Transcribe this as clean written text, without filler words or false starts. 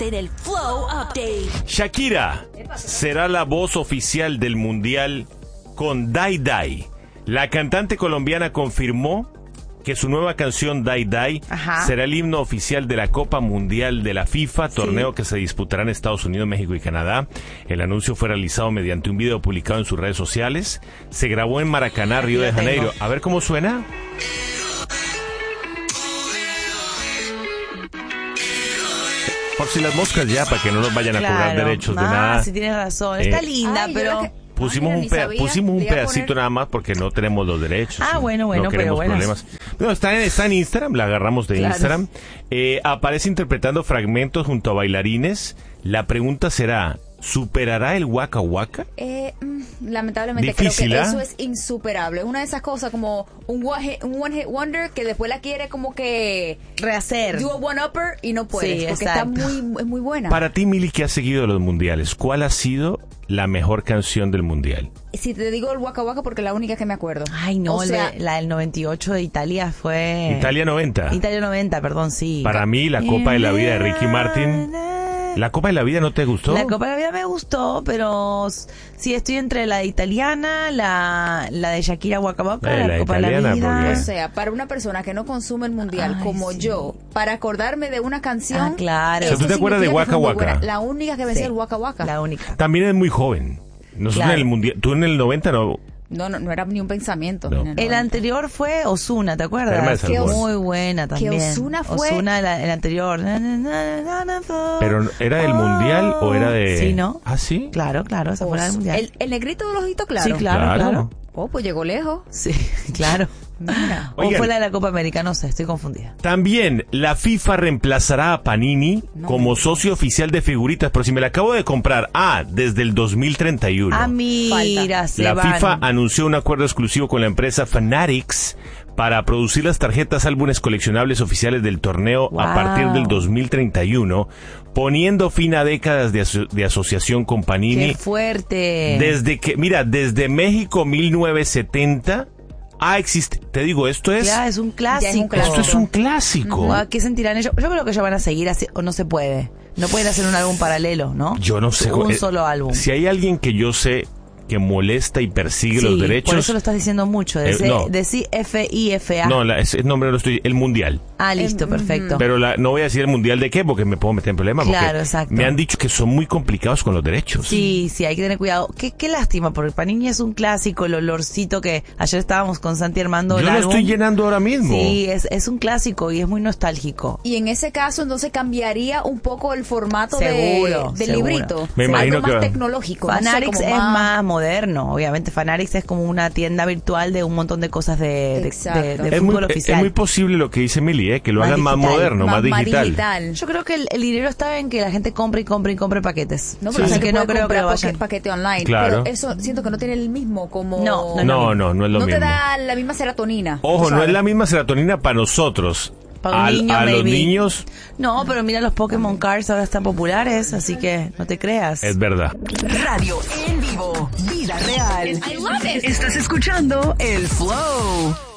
en el Flow Update. Shakira será la voz oficial del Mundial con Dai Dai. La cantante colombiana confirmó que su nueva canción Dai Dai será el himno oficial de la Copa Mundial de la FIFA, torneo que se disputará en Estados Unidos, México y Canadá. El anuncio fue realizado mediante un video publicado en sus redes sociales. Se grabó en Maracaná, Río de Janeiro. A ver cómo suena. Por si las moscas ya, para que no nos vayan a cobrar derechos de nada. Sí, tienes razón. Está linda, pero... Pusimos un pedacito nada más porque no tenemos los derechos. Bueno, no queremos problemas. No, está en Instagram, la agarramos de Instagram. Aparece interpretando fragmentos junto a bailarines. La pregunta será, ¿superará el Waka Waka? Lamentablemente difícil, creo que eso es insuperable. Una de esas cosas como un one hit wonder que después la quiere como que rehacer. Do a one-upper y no puede. Sí, porque exacto. es muy buena. Para ti, Mili, que has seguido los mundiales, ¿cuál ha sido la mejor canción del mundial? Si te digo el Waka Waka porque es la única que me acuerdo. Ay, no, la del 98 de Italia fue... Italia 90. Italia 90, perdón, sí. Para mí, la Copa de la Vida de Ricky Martin. ¿La Copa de la Vida no te gustó? La Copa de la Vida me gustó, pero sí estoy entre la de italiana, la de Shakira Waka Waka, la Copa de la Vida. Porque... O sea, para una persona que no consume el mundial como yo, para acordarme de una canción... claro. O sea, ¿tú te acuerdas de Waka Waka? La única que me decía el Waka Waka. La única. También es muy joven. Nosotros en el mundial, tú en el 90 no... No era ni un pensamiento. No. El anterior fue Ozuna, ¿te acuerdas? Muy buena también. Que Ozuna fue... Ozuna, el anterior. ¿Pero era del mundial o era de...? Sí, ¿no? ¿Ah, sí? Claro, esa fue la del mundial. El negrito de los ojitos claros. Sí, claro. Oh, pues llegó lejos. Sí, claro. Mira. O fue la de la Copa América, no sé, estoy confundida. También la FIFA reemplazará a Panini como socio oficial de figuritas, pero si me la acabo de comprar, desde el 2031. Mira, se La van. FIFA anunció un acuerdo exclusivo con la empresa Fanatics para producir las tarjetas álbumes coleccionables oficiales del torneo a partir del 2031, poniendo fin a décadas de asociación con Panini. ¡Qué fuerte! Desde México 1970 existe. Te digo, esto es... Ya, es un clásico. Esto es un clásico. ¿Qué sentirán ellos? Yo creo que ellos van a seguir así, o no se puede. No pueden hacer un álbum paralelo, ¿no? Yo no sé. Un solo álbum. Si hay alguien que yo sé que molesta y persigue los derechos... por eso lo estás diciendo mucho. Decí FIFA. No, ese nombre no lo estoy... El mundial. Listo, perfecto. Pero no voy a decir el mundial de qué, porque me puedo meter en problemas. Claro, exacto. Me han dicho que son muy complicados con los derechos. Sí, hay que tener cuidado. Qué lástima, porque Panini es un clásico, el olorcito que ayer estábamos con Santi armando el álbum. Yo lo estoy llenando ahora mismo. Sí, es un clásico y es muy nostálgico. Y en ese caso, entonces cambiaría un poco el formato seguro. del librito. Me imagino algo más tecnológico. Fanatics es más moderno, obviamente. Fanatics es como una tienda virtual de un montón de cosas de fútbol oficial. Es muy posible lo que dice Mili, que lo hagan más moderno, más digital. Yo creo que el dinero está en que la gente compre y compre paquetes. No, pero así que no creo que lo vayan. Paquete online. Claro. Pero eso siento que no tiene el mismo como... No es lo mismo. No te da la misma serotonina. Ojo, no es la misma serotonina para nosotros. Para un niño, los niños... No, pero mira, los Pokémon Cards ahora están populares, así que no te creas. Es verdad. Radio en vivo. Vida real. I love it. Estás escuchando El Flow.